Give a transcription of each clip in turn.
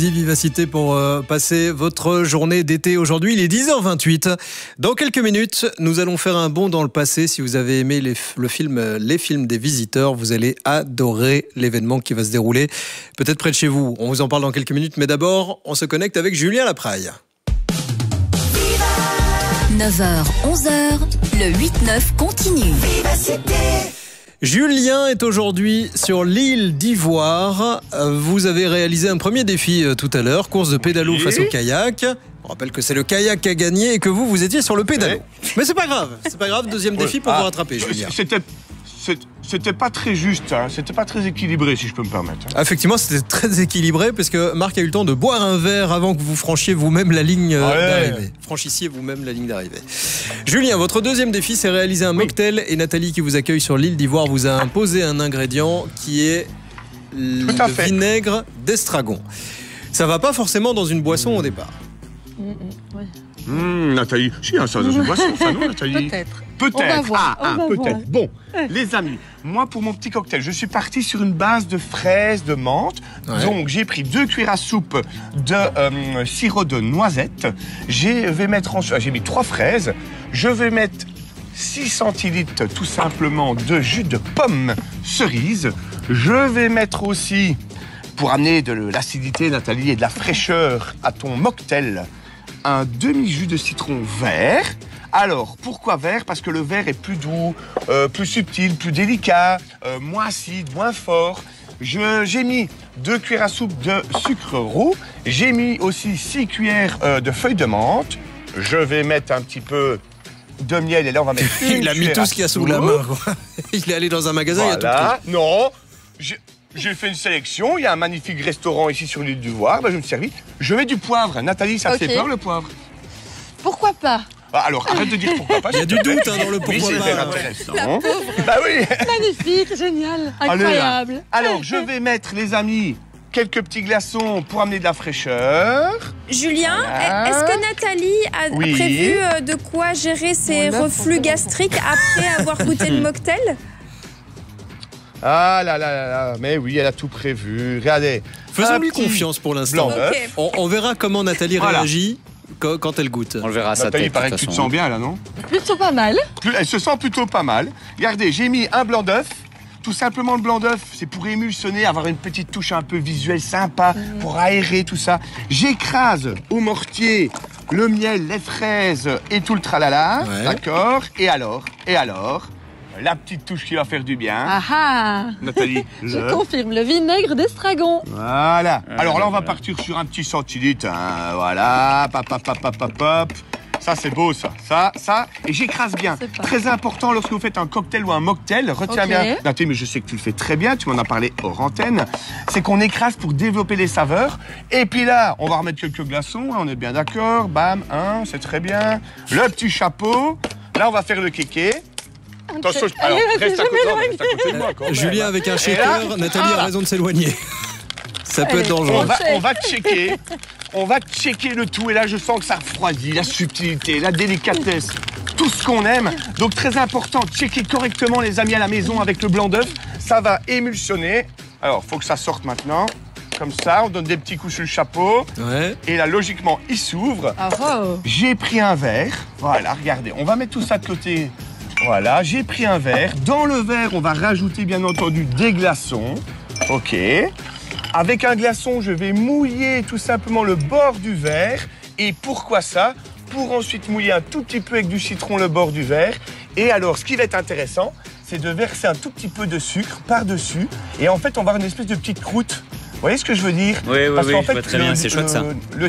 Vivacité pour passer votre journée d'été aujourd'hui. Il est 10h28. Dans quelques minutes, nous allons faire un bond dans le passé. Si vous avez aimé les films des Visiteurs, vous allez adorer l'événement qui va se dérouler peut-être près de chez vous. On vous en parle dans quelques minutes, mais d'abord, on se connecte avec Julien Lapraille. 9h, 11h, le 8-9 continue. Vivacité. Julien est aujourd'hui sur l'île d'Ivoire. Vous avez réalisé un premier défi tout à l'heure, course de pédalo face au kayak. On rappelle que c'est le kayak qui a gagné et que vous étiez sur le pédalo. Mais c'est pas grave, deuxième défi pour vous rattraper, Julien. C'était pas très juste, hein. C'était pas très équilibré, si je peux me permettre. Effectivement, c'était très équilibré parce que Marc a eu le temps de boire un verre avant que vous franchiez vous-même la ligne d'arrivée. Franchissiez vous-même la ligne d'arrivée. Julien, votre deuxième défi, c'est réaliser un mocktail et Nathalie, qui vous accueille sur l'île d'Ivoire, vous a imposé un ingrédient qui est le vinaigre d'estragon. Ça va pas forcément dans une boisson au départ. Nathalie, si, ça dans une boisson, ça non, Nathalie? Peut-être. Peut-être. Peut-être. Bon, Ouais. les amis, moi pour mon petit cocktail, je suis parti sur une base de fraises, de menthe. Ouais. Donc j'ai pris 2 cuillères à soupe de sirop de noisette. J'ai mis 3 fraises. Je vais mettre 6 centilitres tout simplement de jus de pomme cerise. Je vais mettre aussi, pour amener de l'acidité, Nathalie, et de la fraîcheur à ton mocktail, un demi-jus de citron vert. Alors, pourquoi vert? Parce que le vert est plus doux, plus subtil, plus délicat, moins acide, moins fort. J'ai mis 2 cuillères à soupe de sucre roux. J'ai mis aussi 6 cuillères de feuilles de menthe. Je vais mettre un petit peu de miel et là, on va mettre Il a mis tout ce qu'il y a sous la main, quoi. Il est allé dans un magasin, il a tout pris. Non, j'ai fait une sélection. Il y a un magnifique restaurant ici sur l'île d'Ivoire. Je me suis servi. Je mets du poivre. Nathalie, ça te fait peur, le poivre? Pourquoi pas? Alors, arrête de dire pourquoi pas. Il y a du doute dans le pourquoi c'est pas. intéressant. Bah oui. Magnifique, génial, incroyable. Alors, je vais mettre, les amis, quelques petits glaçons pour amener de la fraîcheur. Julien, Voilà. est-ce que Nathalie a prévu de quoi gérer ses reflux gastriques après avoir goûté le mocktail? Ah là là là là, mais oui, elle a tout prévu. Regardez. Faisons-lui confiance pour l'instant. Blanc d'œuf. Ok. On verra comment Nathalie réagit quand elle goûte. On le verra à sa Nathalie, tête. il paraît que tu te sens bien là, non? Plutôt pas mal. Elle se sent plutôt pas mal. Regardez, j'ai mis un blanc d'œuf. Tout simplement, le blanc d'œuf, c'est pour émulsionner, avoir une petite touche un peu visuelle sympa, pour aérer tout ça. J'écrase au mortier le miel, les fraises et tout le tralala. Ouais. D'accord? Et alors, la petite touche qui va faire du bien. Ah ah. Nathalie, Je confirme, le vinaigre d'estragon. Voilà. Alors là, on va partir sur un petit centilitre. Hein. Voilà. Pop. Ça, c'est beau, ça. Ça. Et j'écrase bien. Très important lorsque vous faites un cocktail ou un mocktail. Retiens bien. Nathalie, mais je sais que tu le fais très bien. Tu m'en as parlé hors antenne. C'est qu'on écrase pour développer les saveurs. Et puis là, on va remettre quelques glaçons. On est bien d'accord. Bam, c'est très bien. Le petit chapeau. Là, on va faire le kéké. Attention, alors, reste à côté de moi. Quand même. Julien avec un shaker, Nathalie a raison de s'éloigner. Ça peut être dangereux. On va checker le tout et là je sens que ça refroidit, la subtilité, la délicatesse, tout ce qu'on aime. Donc très important, checker correctement les amis à la maison avec le blanc d'œuf. Ça va émulsionner. Alors faut que ça sorte maintenant. Comme ça, on donne des petits coups sur le chapeau. Ouais. Et là logiquement il s'ouvre. Oh. J'ai pris un verre. Voilà, regardez, on va mettre tout ça de côté. Voilà, j'ai pris un verre. Dans le verre, on va rajouter bien entendu des glaçons. Ok. Avec un glaçon, je vais mouiller tout simplement le bord du verre. Et pourquoi ça? Pour ensuite mouiller un tout petit peu avec du citron le bord du verre. Et alors, ce qui va être intéressant, c'est de verser un tout petit peu de sucre par-dessus. Et en fait, on va avoir une espèce de petite croûte. Vous voyez ce que je veux dire? Oui, Parce qu'en je fait, vois très bien, c'est chouette ça. Le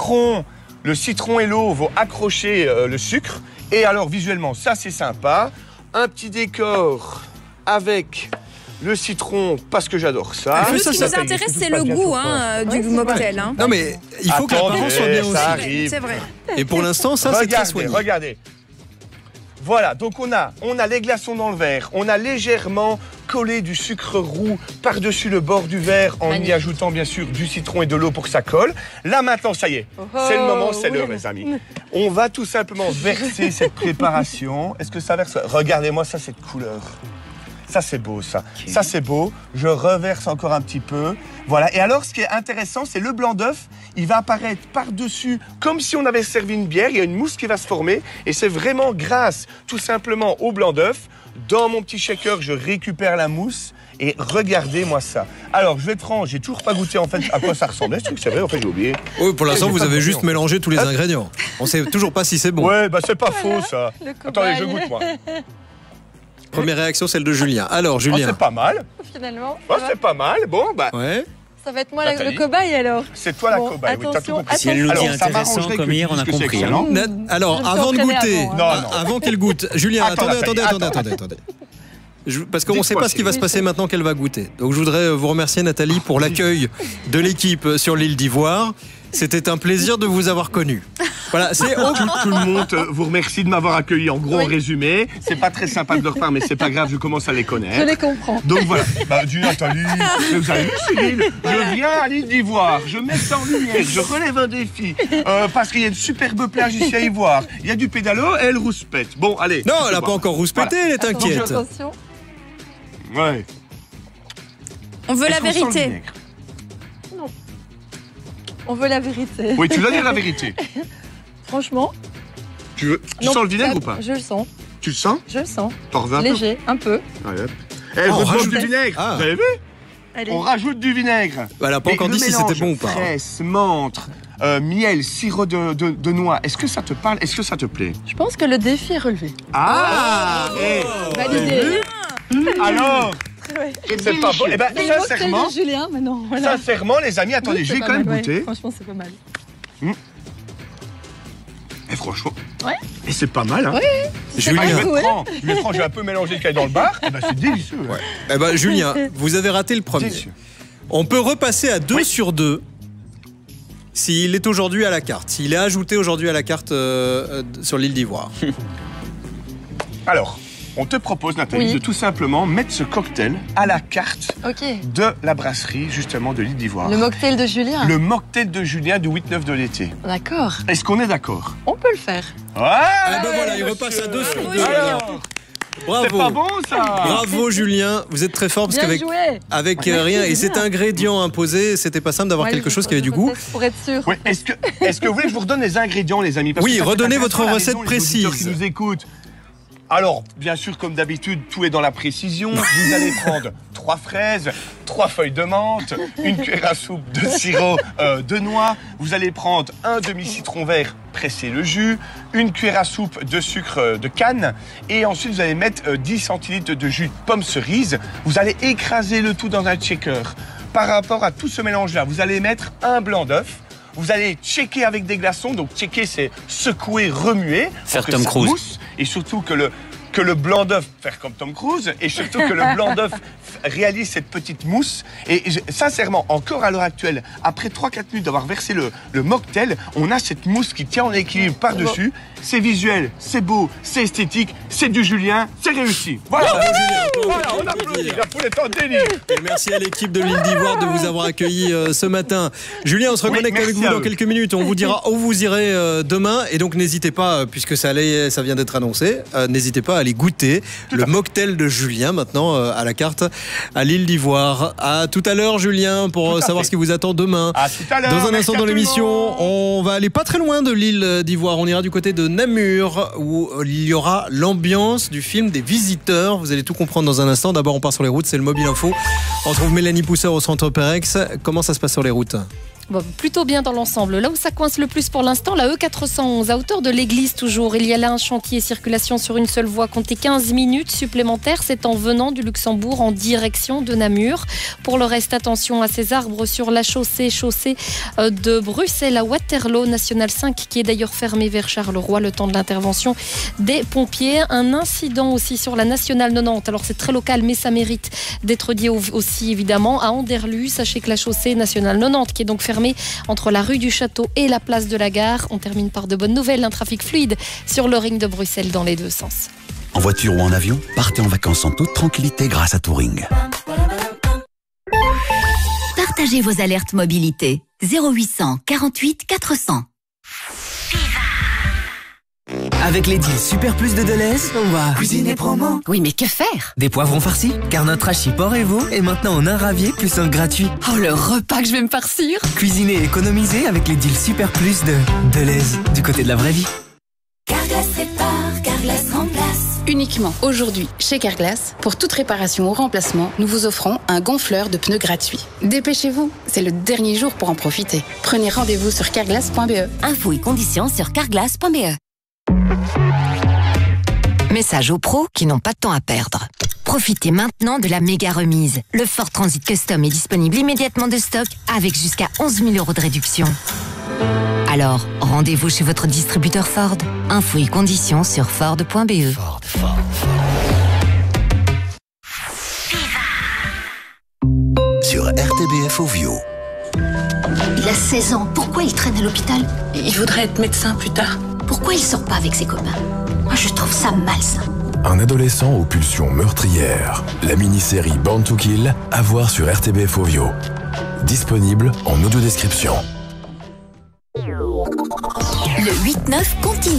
citron et l'eau vont accrocher le sucre. Et alors, visuellement, ça, c'est sympa. Un petit décor avec le citron, parce que j'adore ça. Ce qui nous intéresse, c'est le goût du mocktail. Hein. Non mais il faut que l'apparence soit bien aussi. Arrive. C'est vrai. Et pour l'instant, ça c'est très soigné. Regardez. Voilà, donc on a les glaçons dans le verre, on a légèrement collé du sucre roux par-dessus le bord du verre en y ajoutant bien sûr du citron et de l'eau pour que ça colle. Là maintenant, ça y est, c'est le moment, c'est l'heure mes amis. On va tout simplement verser cette préparation. Est-ce que ça verse? Regardez-moi ça, cette couleur. Ça, c'est beau, ça. Okay. Ça, c'est beau. Je reverse encore un petit peu. Voilà. Et alors, ce qui est intéressant, c'est le blanc d'œuf. Il va apparaître par-dessus, comme si on avait servi une bière. Il y a une mousse qui va se former. Et c'est vraiment grâce, tout simplement, au blanc d'œuf. Dans mon petit shaker, je récupère la mousse. Et regardez-moi ça. Alors, je vais être franc, j'ai toujours pas goûté en fait à quoi ça ressemblait. Je trouve que c'est vrai, en fait, j'ai oublié. Oui, pour l'instant, vous avez juste mélangé tous les ingrédients. On sait toujours pas si c'est bon. Ouais, bah c'est pas faux ça. Attendez, je goûte moi. Première réaction, celle de Julien. Alors, Julien. C'est pas mal. Finalement. C'est pas mal. Bon, bah. Ouais. Ça va être moi le cobaye alors. C'est toi la cobaye. Oui, t'as tout compris. Si elle nous dit intéressant comme hier, on a compris. Alors, avant de goûter, avant qu'elle goûte, Julien, attendez. Parce qu'on ne sait pas ce qui va se passer maintenant qu'elle va goûter. Donc je voudrais vous remercier Nathalie pour l'accueil de l'équipe sur l'île d'Ivoire. C'était un plaisir de vous avoir connu. Voilà, c'est tout le monde vous remercie de m'avoir accueilli. En gros, en résumé, c'est pas très sympa de leur part, mais c'est pas grave, je commence à les connaître. Je les comprends. Donc voilà. Dis Nathalie, vous avez vu Cyril, je viens à l'île d'Ivoire, je mets ça en lumière, je relève un défi parce qu'il y a une superbe plage ici à Ivoire. Il y a du pédalo et elle rouspète. Bon, allez. Non, elle n'a pas encore rouspété, elle est inquiète. Attention. Ouais. On veut la vérité. Non. On veut la vérité. Oui, tu dois dire la vérité. Franchement. Tu sens le vinaigre ou pas? Je le sens. Tu le sens? Je le sens. T'en reviens léger, un peu. Ouais. On rajoute du vinaigre. Vous avez vu? Allez. On rajoute du vinaigre. Elle n'a pas encore dit si c'était bon ou pas. Fraise, menthe, miel, sirop de noix. Est-ce que ça te parle? Est-ce que ça te plaît? Je pense que le défi est relevé. Validé. Alors, c'est pas bon. Eh ben, sincèrement, Julien, maintenant. Voilà. Sincèrement, les amis, attendez, je vais quand même goûter. Franchement, c'est pas mal. Et franchement, ouais. Et c'est pas mal, hein. Ouais. Julien, je vais un peu mélanger le caille dans le bar. Eh ben, c'est délicieux. Ouais. Eh ben, Julien, vous avez raté le premier. Délicieux. On peut repasser à 2 sur 2 s'il est aujourd'hui à la carte. S'il est ajouté aujourd'hui à la carte sur l'île d'Ivoire. Alors, on te propose, Nathalie, de tout simplement mettre ce cocktail à la carte de la brasserie, justement, de l'île d'Ivoire. Le mocktail de Julien. Le mocktail de Julien du 8-9 de l'été. D'accord. Est-ce qu'on est d'accord? On peut le faire. Ah ben voilà, il repasse à 2 sur 2. Bravo. C'est pas bon, ça. Bravo, Julien. Vous êtes très fort parce qu'avec rien et cet ingrédient imposé, c'était pas simple d'avoir quelque chose qui avait du goût. Pour être sûr. Oui, est-ce que vous voulez que je vous redonne les ingrédients, les amis? Oui, redonnez votre recette précise. Qui nous écoutent. Alors, bien sûr, comme d'habitude, tout est dans la précision. Vous allez prendre 3 fraises, 3 feuilles de menthe, une cuillère à soupe de sirop de noix. Vous allez prendre un demi-citron vert, presser le jus, une cuillère à soupe de sucre de canne. Et ensuite, vous allez mettre 10 centilitres de jus de pomme cerise. Vous allez écraser le tout dans un shaker. Par rapport à tout ce mélange-là, vous allez mettre un blanc d'œuf. Vous allez checker avec des glaçons. Donc, checker, c'est secouer, remuer. Faire Tom Cruise. Et surtout que le blanc d'œuf, faire comme Tom Cruise, et surtout que le blanc d'œuf réalise cette petite mousse. Et sincèrement, encore à l'heure actuelle, après 3-4 minutes d'avoir versé le mocktail, on a cette mousse qui tient en équilibre par-dessus. C'est visuel, c'est beau, c'est esthétique, c'est du Julien, c'est réussi. Voilà, on applaudit, la poule est en délire. Et merci à l'équipe de l'île d'Ivoire de vous avoir accueilli ce matin. Julien, on se reconnecte avec vous dans quelques minutes. On vous dira où vous irez demain. Et donc, n'hésitez pas, puisque ça vient d'être annoncé, n'hésitez pas à aller goûter le mocktail de Julien, maintenant à la carte à l'île d'Ivoire. À tout à l'heure, Julien, pour savoir ce qui vous attend demain. À tout à l'heure. Dans un instant dans l'émission, on va aller pas très loin de l'île d'Ivoire. On ira du côté de Namur, où il y aura l'ambiance du film des Visiteurs. Vous allez tout comprendre dans un instant. D'abord, on part sur les routes, c'est le Mobile Info. On retrouve Mélanie Pousseur au centre Perex. Comment ça se passe sur les routes ? Bon, plutôt bien dans l'ensemble. Là où ça coince le plus pour l'instant, la E411, à hauteur de l'église toujours. Il y a là un chantier circulation sur une seule voie. Comptez 15 minutes supplémentaires. C'est en venant du Luxembourg en direction de Namur. Pour le reste, attention à ces arbres sur la chaussée de Bruxelles à Waterloo, National 5, qui est d'ailleurs fermée vers Charleroi, le temps de l'intervention des pompiers. Un incident aussi sur la Nationale 90. Alors c'est très local, mais ça mérite d'être dit aussi évidemment. À Anderlu, sachez que la chaussée Nationale 90, qui est donc fermée entre la rue du Château et la place de la Gare. On termine par de bonnes nouvelles, un trafic fluide sur le ring de Bruxelles dans les deux sens. En voiture ou en avion, partez en vacances en toute tranquillité grâce à Touring. Partagez vos alertes mobilité. 0800 48 400. Avec les deals Super Plus de Deleuze, on va cuisiner promo. Oui, mais que faire? Des poivrons farcis, car notre hachis porc et veau est maintenant en un ravier plus un gratuit. Oh, le repas que je vais me farcir! Cuisiner et économiser avec les deals Super Plus de Deleuze, du côté de la vraie vie. Carglass répare, Carglass remplace. Uniquement aujourd'hui, chez Carglass, pour toute réparation ou remplacement, nous vous offrons un gonfleur de pneus gratuit. Dépêchez-vous, c'est le dernier jour pour en profiter. Prenez rendez-vous sur carglass.be. Infos et conditions sur carglass.be. Message aux pros qui n'ont pas de temps à perdre. Profitez maintenant de la méga remise. Le Ford Transit Custom est disponible immédiatement de stock avec jusqu'à 11 000 € de réduction. Alors, rendez-vous chez votre distributeur Ford. Infos et conditions sur Ford.be. Sur RTBF Ovio. Il a 16 ans, pourquoi il traîne à l'hôpital? Il voudrait être médecin plus tard. Pourquoi il sort pas avec ses copains? Moi, je trouve ça malsain. Un adolescent aux pulsions meurtrières. La mini-série Born to Kill, à voir sur RTBF Ovio. Disponible en audio-description. Le 8-9 continue.